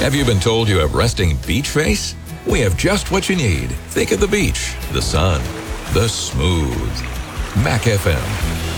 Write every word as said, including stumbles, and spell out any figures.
Have you been told you have resting beach face? We have just what you need. Think of the beach, the sun, the smooth. Mac F M.